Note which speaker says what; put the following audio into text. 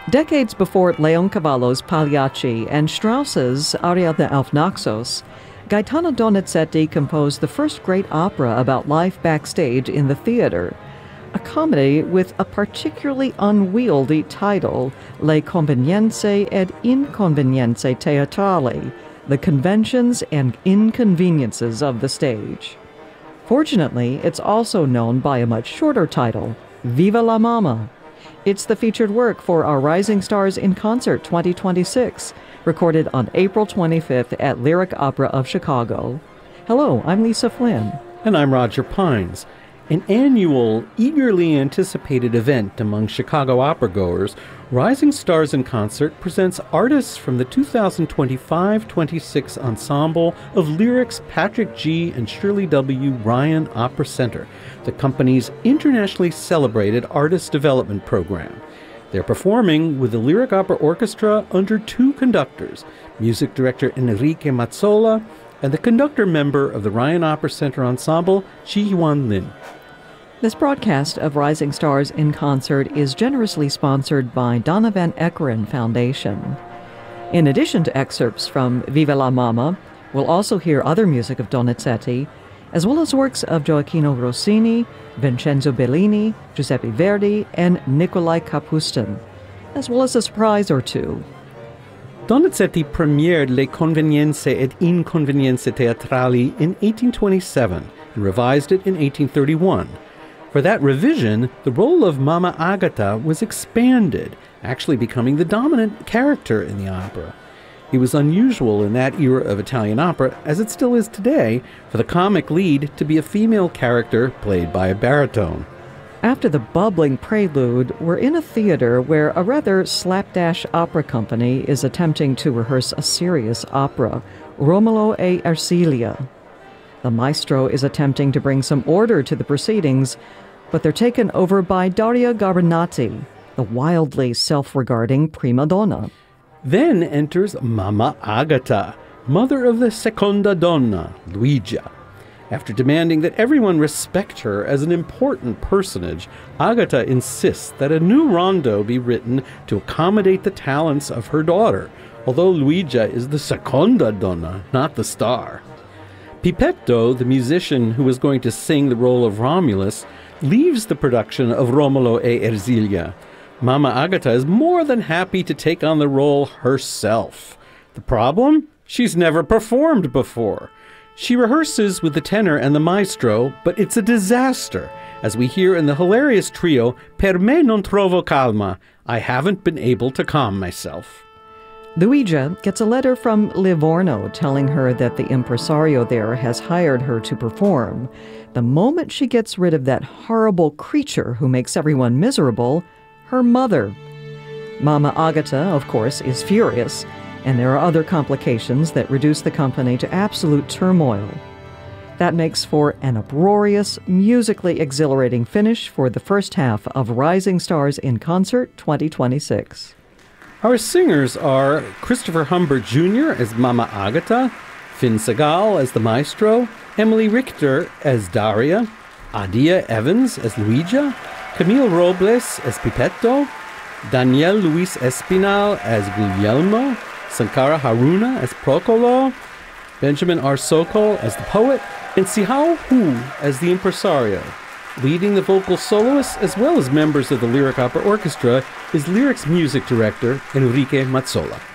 Speaker 1: Decades before Leoncavallo's Pagliacci and Strauss's Ariadne auf Naxos, Gaetano Donizetti composed the first great opera about life backstage in the theater, a comedy with a particularly unwieldy title, Le convenienze ed inconvenienze teatrali, the conventions and inconveniences of the stage. Fortunately, it's also known by a much shorter title, Viva la Mama. It's the featured work for our Rising Stars in Concert 2026, recorded on April 25th at Lyric Opera of Chicago. Hello, I'm Lisa Flynn.
Speaker 2: And I'm Roger Pines. An annual, eagerly anticipated event among Chicago opera-goers, Rising Stars in Concert presents artists from the 2025-26 ensemble of Lyric's Patrick G. and Shirley W. Ryan Opera Center, the company's internationally celebrated artist development program. They're performing with the Lyric Opera Orchestra under two conductors, music director Enrique Mazzola and the conductor member of the Ryan Opera Center Ensemble, Ji-Hwan Lin.
Speaker 1: This broadcast of Rising Stars in Concert is generously sponsored by Donna Van Eckeren Foundation. In addition to excerpts from Viva la Mama, we'll also hear other music of Donizetti, as well as works of Gioacchino Rossini, Vincenzo Bellini, Giuseppe Verdi, and Nikolai Kapustin, as well as a surprise or two.
Speaker 2: Donizetti premiered Le convenienze ed inconvenienze teatrali in 1827 and revised it in 1831. For that revision, the role of Mama Agata was expanded, actually becoming the dominant character in the opera. It was unusual in that era of Italian opera, as it still is today, for the comic lead to be a female character played by a baritone.
Speaker 1: After the bubbling prelude, we're in a theater where a rather slapdash opera company is attempting to rehearse a serious opera, Romolo e Ersilia. The maestro is attempting to bring some order to the proceedings, but they're taken over by Daria Garbonati, the wildly self-regarding prima donna.
Speaker 2: Then enters Mama Agata, mother of the seconda donna, Luigia. After demanding that everyone respect her as an important personage, Agata insists that a new rondo be written to accommodate the talents of her daughter, although Luigia is the seconda donna, not the star. Pipetto, the musician who was going to sing the role of Romulus, leaves the production of Romolo e Ersilia. Mama Agata is more than happy to take on the role herself. The problem? She's never performed before. She rehearses with the tenor and the maestro, but it's a disaster, as we hear in the hilarious trio, Per me non trovo calma, I haven't been able to calm myself.
Speaker 1: Luigia gets a letter from Livorno telling her that the impresario there has hired her to perform. The moment she gets rid of that horrible creature who makes everyone miserable, her mother. Mama Agata, of course, is furious, and there are other complications that reduce the company to absolute turmoil. That makes for an uproarious, musically exhilarating finish for the first half of Rising Stars in Concert 2026.
Speaker 2: Our singers are Christopher Humbert Jr. as Mama Agata, Finn Segal as the maestro, Emily Richter as Daria, Adia Evans as Luigia, Camille Robles as Pipetto, Daniel Luis Espinal as Guglielmo, Sankara Haruna as Procolo, Benjamin R. Sokol as the poet, and Sihao Hu as the impresario. Leading the vocal soloists as well as members of the Lyric Opera Orchestra is Lyric's music director Enrique Mazzola.